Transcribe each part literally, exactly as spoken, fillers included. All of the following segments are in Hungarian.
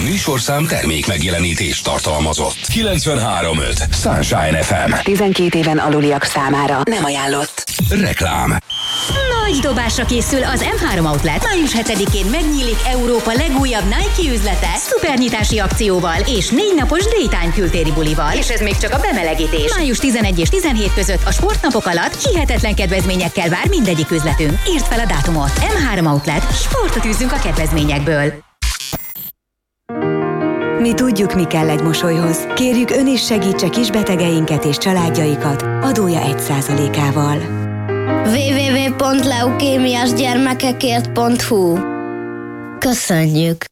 műsorszám termék megjelenítés tartalmazott. kilencvenhárom öt Sunshine ef em. tizenkét éven aluliak számára nem ajánlott. Reklám. Nagy dobásra készül az em három Outlet. május hetedikén megnyílik Európa legújabb Nike üzlete szupernyitási akcióval és négy napos Daytime kültéri bulival. És ez még csak a bemelegítés. május tizenegy és tizenhét között a sportnapok alatt hihetetlen kedvezményekkel vár mindegyik üzletünk. Írd fel a dátumot. em három Outlet. Sportot űzzünk a kedvezményekből. Mi tudjuk, mi kell egy mosolyhoz. Kérjük, ön is segítse kisbetegeinket és családjaikat adója egy százalékával. double-u double-u double-u pont leukémiásgyermekekért pont hu. Köszönjük!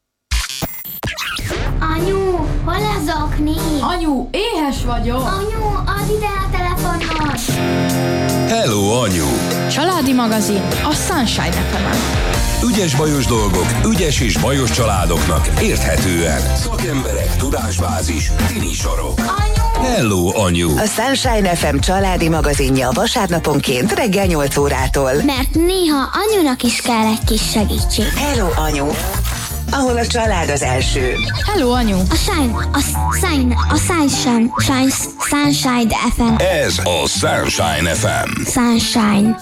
Anyu, hol az okni? Anyu, éhes vagyok! Anyu, add ide a telefonot! Hello, anyu! Családi magazin a Sunshine ef emen. Ügyes bajos dolgok, ügyes és bajos családoknak érthetően. Szakemberek, tudásbázis, tini sorok. Anyu! Hello, anyu! A Sunshine ef em családi magazinja vasárnaponként reggel nyolc órától. Mert néha anyunak is kell egy kis segítség. Hello, anyu! Ahol a család az első. Hello, anyu! A Shine, a Shine, a Sunshine, Shine, Sunshine ef em. Ez a Sunshine ef em. Sunshine.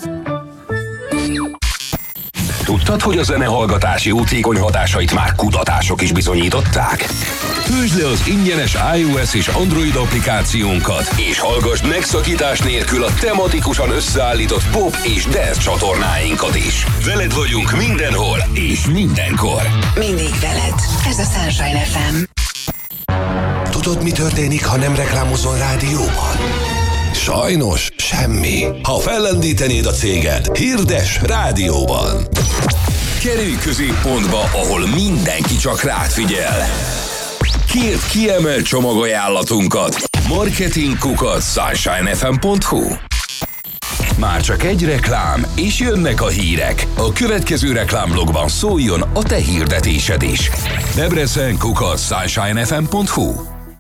Tudtad, hogy a zenehallgatás jótékony hatásait már kutatások is bizonyították? Töltsd le az ingyenes iOS és Android applikációnkat, és hallgass megszakítás nélkül a tematikusan összeállított pop és dance csatornáinkat is. Veled vagyunk mindenhol és mindenkor. Mindig veled. Ez a Sunshine ef em. Tudod, mi történik, ha nem reklámozol rádióban? Sajnos semmi. Ha fellendítenéd a céget, hirdess rádióban. Kerülj középpontba, ahol mindenki csak rád figyel. Kérd kiemelt csomagajánlatunkat. Marketing kukac sunshine f m pont hu. Már csak egy reklám, és jönnek a hírek. A következő reklámblogban szóljon a te hirdetésed is. Debrecen kukac sunshine f m pont hu.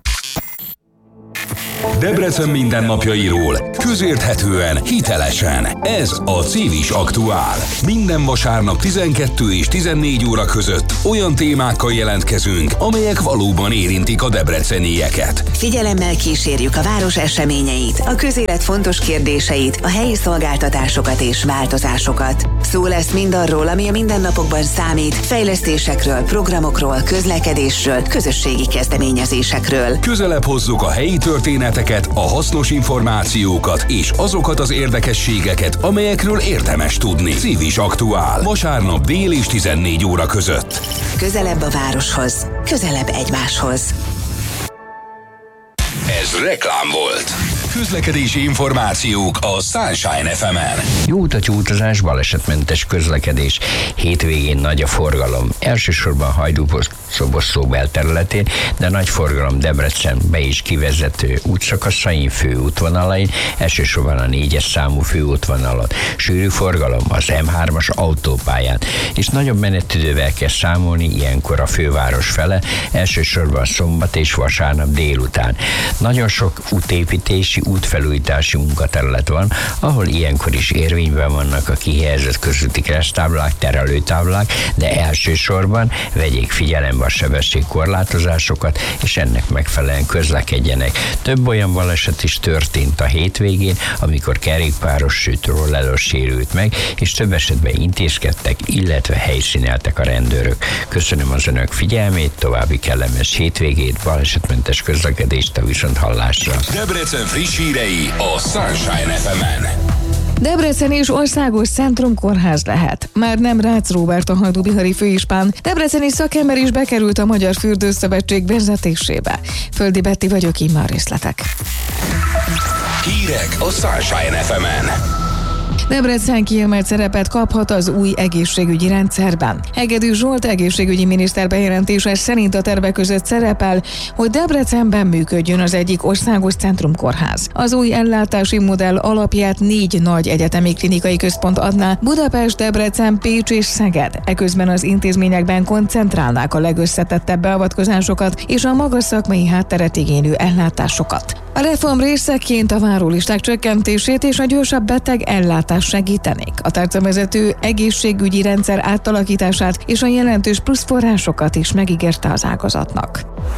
Debrecen mindennapjairól, közérthetően, hitelesen. Ez a Civis Aktuál. Minden vasárnap tizenkettő és tizennégy óra között olyan témákkal jelentkezünk, amelyek valóban érintik a debrecenieket. Figyelemmel kísérjük a város eseményeit, a közélet fontos kérdéseit, a helyi szolgáltatásokat és változásokat. Szó lesz mindarról, ami a mindennapokban számít, fejlesztésekről, programokról, közlekedésről, közösségi kezdeményezésekről. Közelebb hozzuk a helyi történeteket, a hasznos információkat és azokat az érdekességeket, amelyekről érdemes tudni. Civis Aktuál. Vasárnap dél és tizennégy óra között. Közelebb a városhoz, közelebb egymáshoz. Ez reklám volt. Közlekedési információk a Sunshine ef emen. Jó utatú utazás, balesetmentes közlekedés. Hétvégén nagy a forgalom. Elsősorban Hajdú-Boszobor belterületén, de nagy forgalom Debrecen be is kivezető útszakaszain, főútvonalain, elsősorban a négyes számú főútvonalon. Sűrű forgalom az em hármas autópályán, és nagyobb menetidővel kell számolni ilyenkor a főváros fele, elsősorban szombat és vasárnap délután. Nagyon sok útépítési, útfelújítási munkaterület van, ahol ilyenkor is érvényben vannak a kihelyezett közúti kereszttáblák, terelőtáblák, de elsősorban vegyék figyelembe a sebességkorlátozásokat, és ennek megfelelően közlekedjenek. Több olyan baleset is történt a hétvégén, amikor kerékpáros, sőt rolleros sérült meg, és több esetben intézkedtek, illetve helyszíneltek a rendőrök. Köszönöm az önök figyelmét, további kellemes hétvégét, balesetmentes közlekedést a viszonthallásra. Debrecen friss hírei a Sunshine ef emen. Debrecen és országos centrumkórház lehet. Már nem Rácz Róbert a hajdúbihari főispán, debreceni szakember is bekerült a Magyar Fürdőszövetség vezetésébe. Földi Betti vagyok, immár a részletek. Hírek a Sunshine ef emen. Debrecen kiemelt szerepet kaphat az új egészségügyi rendszerben. Hegedű Zsolt egészségügyi miniszter bejelentése szerint a tervek között szerepel, hogy Debrecenben működjön az egyik országos centrumkórház. Az új ellátási modell alapját négy nagy egyetemi klinikai központ adná: Budapest, Debrecen, Pécs és Szeged. Eközben az intézményekben koncentrálnák a legösszetettebb beavatkozásokat és a magas szakmai hátteret igénylő ellátásokat. A reform részeként a várólisták csökkentését és a gyorsabb beteg ellátást segítenék. A tárcavezető egészségügyi rendszer átalakítását és a jelentős plusz forrásokat is megígérte az ágazatnak.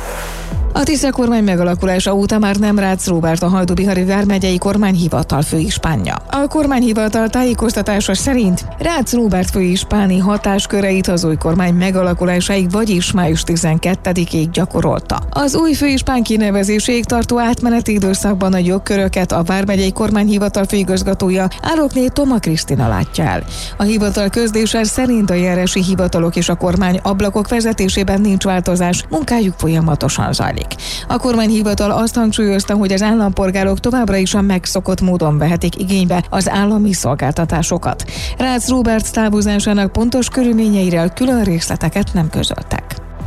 A Tisza kormány megalakulása óta már nem Rácz Róbert a Hajdú-Bihari vármegyei kormányhivatal főispánja. A kormányhivatal tájékoztatása szerint Rácz Róbert főispáni hatásköreit az új kormány megalakulásáig, vagyis május tizenkettedikéig gyakorolta. Az új főispán kinevezéséig tartó átmeneti időszakban a jogköröket a vármegyei kormányhivatal főigazgatója Árokné Toma Krisztina látja el. A hivatal közlése szerint a járási hivatalok és a kormány ablakok vezetésében nincs változás, munkájuk folyamatosan zajlik. A kormányhivatal azt hangsúlyozta, hogy az állampolgárok továbbra is a megszokott módon vehetik igénybe az állami szolgáltatásokat. Rácz Róbert távozásának pontos körülményeiről külön részleteket nem közöltek.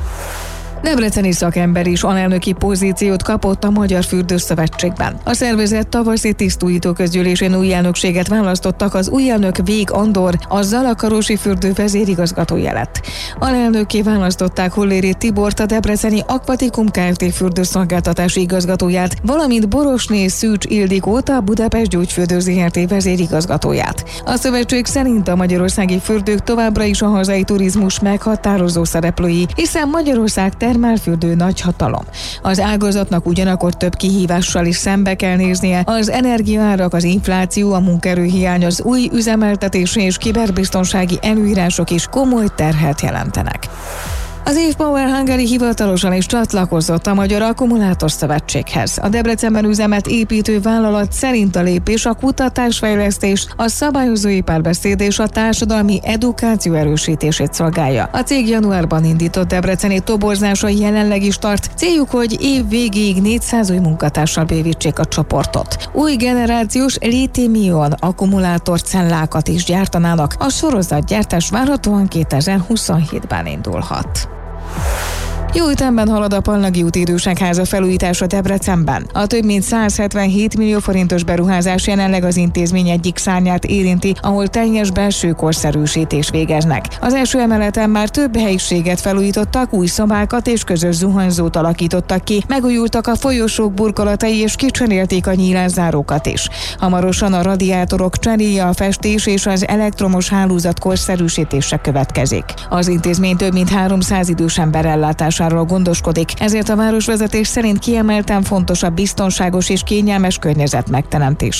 Debreceni szakember is alelnöki pozíciót kapott a Magyar Fürdőszövetségben. A szervezet tavaszi tisztújító közgyűlésén új elnökséget választottak, az új elnök Vég Andor, a Zalakarosi fürdő vezérigazgatója lett. Alelnökké választották Holléri Tibort, a Debreceni Aquatikum Kft. Fürdőszolgáltatási igazgatóját, valamint Borosné Szűcs Ildikót, a Budapest Gyógyfürdő Zrt. Vezérigazgatóját. A szövetség szerint a magyarországi fürdők továbbra is a hazai turizmus meghatározó szereplői, hiszen Magyarország termálfürdő nagyhatalom. Az ágazatnak ugyanakkor több kihívással is szembe kell néznie. Az energiaárak, az infláció, a munkaerőhiány, az új üzemeltetési és kiberbiztonsági előírások is komoly terhet jelentenek. Az Eve Power Hungary hivatalosan is csatlakozott a Magyar Akkumulátor Szövetséghez. A Debrecenben üzemet építő vállalat szerint a lépés a kutatásfejlesztés, a szabályozói párbeszéd és a társadalmi edukáció erősítését szolgálja. A cég januárban indított debreceni toborzása jelenleg is tart. Céljuk, hogy év végéig négyszáz új munkatársal bővítsék a csoportot. Új generációs lítium-ion akkumulátorcellákat is gyártanának. A sorozatgyártás várhatóan kétezer-huszonhétben indulhat. Jó ütemben halad a Pallagi út Időségháza felújítása Debrecenben. A több mint száz hetvenhét millió forintos beruházás jelenleg az intézmény egyik szárnyát érinti, ahol teljes belső korszerűsítést végeznek. Az első emeleten már több helyiséget felújítottak, új szobákat és közös zuhanyzót alakítottak ki, megújultak a folyosók burkolatai és kicserélték a nyílászárókat is. Hamarosan a radiátorok cseréje, a festés és az elektromos hálózat korszerűsítése következik. Az intézmény több mint háromszáz idős ember ellátás gondoskodik, ezért a városvezetés szerint kiemelten fontos a biztonságos és kényelmes környezet megteremtése.